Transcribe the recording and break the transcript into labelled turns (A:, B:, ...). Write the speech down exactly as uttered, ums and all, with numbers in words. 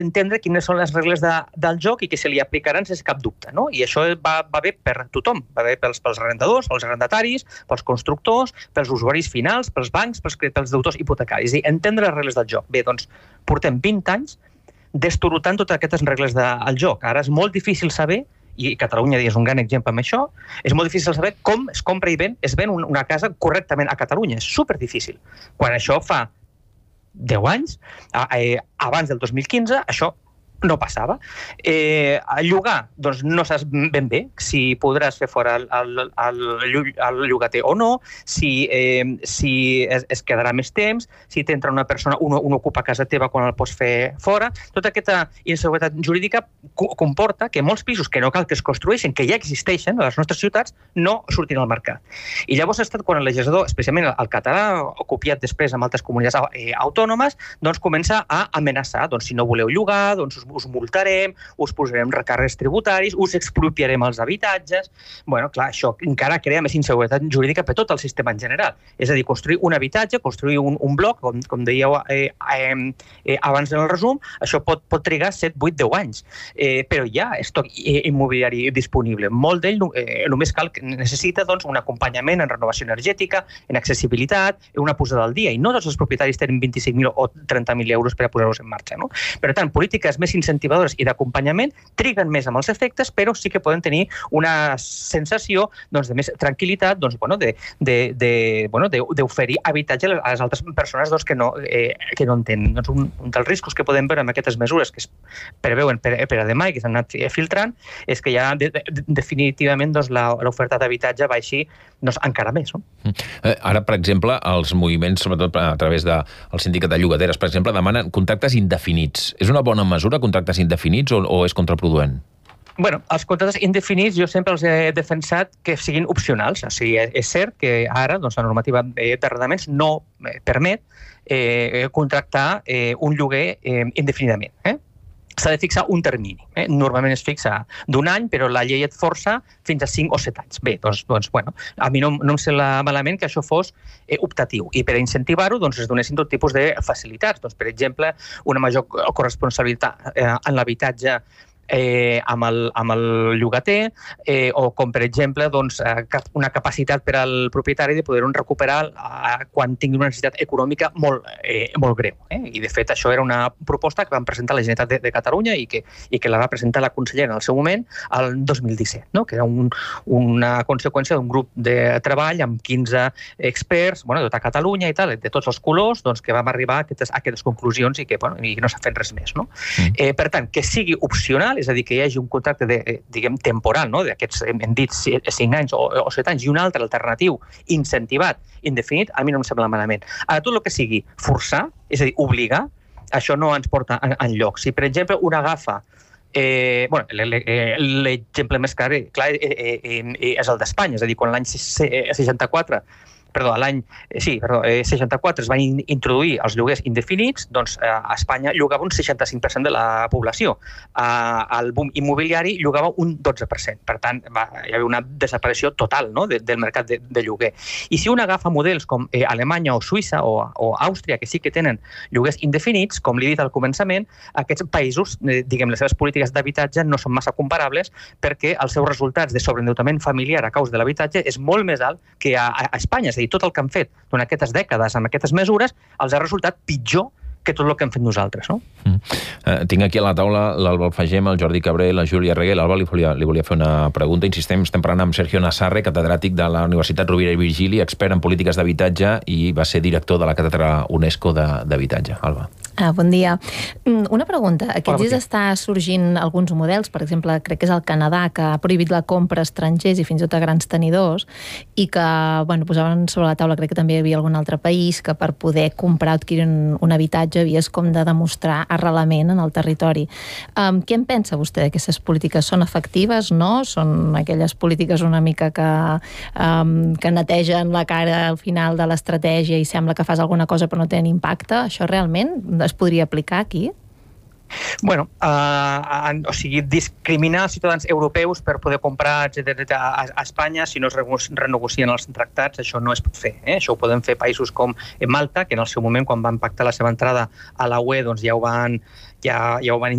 A: entendre quines són les regles de, del joc i que se li aplicaran sense cap dubte, no? I això va, va bé per tothom, va bé pels, pels arrendadors, pels arrendataris, pels constructors, pels usuaris finals, pels bancs, pels, pels deutors hipotecaris. És a dir, entendre les regles del joc. Bé, doncs, portem vint anys destorotant totes aquestes regles del joc. Ara és molt difícil saber, i Catalunya és un gran exemple amb això, és molt difícil saber com es compra i ven, es ven una casa correctament a Catalunya. És superdifícil. Quan això fa deu anys, eh, abans del dos mil quinze, això no passava. Eh, a llogar, doncs no saps ben bé si podràs fer fora el, el, el, el llogater o no, si, eh, si es, es quedarà més temps, si t'entra una persona, un, un ocupa casa teva quan el pots fer fora. Tota aquesta inseguretat jurídica comporta que molts pisos que no cal que es construeixin, que ja existeixen a les nostres ciutats, no surtin al mercat. I llavors ha estat quan el legislador, especialment el català, copiat després amb altres comunitats autònomes, doncs comença a amenaçar, doncs si no voleu llogar, doncs us us multarem, us posarem recàrrecs tributaris, us expropiarem els habitatges. Bueno, clar, això encara crea més inseguretat jurídica per tot el sistema en general. És a dir, construir un habitatge, construir un, un bloc, com, com dèieu eh, eh, eh, abans en el resum, això pot, pot trigar set, vuit, deu anys. Eh, però hi ha estoc immobiliari disponible. Molt d'ell eh, només cal que necessita doncs, un acompanyament en renovació energètica, en accessibilitat, una posada al dia. I no tots els propietaris tenen vint-i-cinc mil o trenta mil euros per a posar-los en marxa. No? Per tant, polítiques més incentivadores i d'acompanyament triguen més amb els efectes, però sí que poden tenir una sensació doncs, de més tranquil·litat, doncs, bueno, de, de, de, bueno, d'oferir habitatge a les altres persones doncs, que, no, eh, que no en tenen. Doncs un, un dels riscos que podem veure amb aquestes mesures que es preveuen per, per a demà i que s'han anat filtrant és que ja de, de, definitivament doncs, l'oferta d'habitatge baixi doncs, encara més. No?
B: Eh, ara, per exemple, els moviments, sobretot a través del sindicat de llogateres, per exemple, demanen contractes indefinits. És una bona mesura, contractes indefinits, o, o és contraproduent?
A: Bueno, els contractes indefinits jo sempre els he defensat que siguin opcionals. O sigui, és cert que ara doncs, la normativa d'arrendaments no permet eh, contractar eh, un lloguer eh, indefinidament. Eh? S'ha de fixar un termini. Eh? Normalment es fixa d'un any, però la llei et força fins a cinc o set anys. Bé, doncs, doncs bueno, a mi no, no em sembla malament que això fos eh, optatiu. I per incentivar-ho doncs, es donessin tot tipus de facilitats. Doncs, per exemple, una major corresponsabilitat eh, en l'habitatge Eh, amb, el, amb el llogater, eh, o com per exemple doncs, una capacitat per al propietari de poder-ho recuperar eh, quan tingui una necessitat econòmica molt, eh, molt greu. Eh? I de fet això era una proposta que van presentar la Generalitat de, de Catalunya i que, i que la va presentar la consellera en el seu moment el dos mil disset, no? Que era un, una conseqüència d'un grup de treball amb quinze experts bueno, de tota Catalunya i tal, de tots els colors, doncs, que vam arribar a aquestes, a aquestes conclusions i que bueno, i no s'ha fet res més. No? Mm. Eh, per tant, que sigui opcional, és a dir, que hi hagi un contracte de, diguem, temporal, no? D'aquests, hem dit, cinc anys o, o set anys, i un altre alternatiu, incentivat, indefinit, a mi no em sembla malament. Ara, tot el que sigui forçar, és a dir, obligar, això no ens porta enlloc. Si, per exemple, una agafa Eh, bueno, l'exemple més clar, clar eh, eh, eh, és el d'Espanya, és a dir, quan l'any seixanta-quatre perdó, l'any sí, perdó, eh, seixanta-quatre es van in introduir els lloguers indefinits, doncs eh, a Espanya llogava un seixanta-cinc per cent de la població. Eh, el boom immobiliari llogava un dotze per cent. Per tant, va, hi havia una desaparició total no? de, del mercat de, de lloguer. I si un agafa models com eh, Alemanya o Suïssa o, o Àustria, que sí que tenen lloguers indefinits, com li he dit al començament, aquests països, eh, diguem, les seves polítiques d'habitatge no són massa comparables perquè els seus resultats de sobreendeutament familiar a causa de l'habitatge és molt més alt que a, a Espanya. És a dir, tot el que han fet durant aquestes dècades amb aquestes mesures els ha resultat pitjor que tot el que hem fet nosaltres. No?
B: Mm. Uh, tinc aquí a la taula l'Alba Alfagem, el Jordi Cabré, la Júlia Reguer. L'Alba li volia, li volia fer una pregunta. Insistem, estem parlant amb Sergio Nassarre, catedràtic de la Universitat Rovira i Virgili, expert en polítiques d'habitatge i va ser director de la càtedra UNESCO d'habitatge. Alba.
C: Ah, bon dia. Una pregunta. Aquests dies està sorgint alguns models, per exemple, crec que és el Canadà, que ha prohibit la compra a estrangers i fins i tot a grans tenidors, i que bueno, posaven sobre la taula, crec que també hi havia algun altre país, que per poder comprar o adquirir un, un habitatge havies com de demostrar arrelament en el territori. Um, què en pensa vostè d'aquestes polítiques? Són efectives, no? Són aquelles polítiques una mica que, um, que netegen la cara al final de l'estratègia i sembla que fas alguna cosa però no tenen impacte? Això realment es podria aplicar aquí?
A: Bueno, uh, o sigui, discriminar els ciutadans europeus per poder comprar etcètera a, a Espanya si no es renegocien els tractats, això no es pot fer. Eh? Això ho podem fer països com Malta, que en el seu moment, quan van pactar la seva entrada a la U E, doncs ja ho van, ja, ja ho van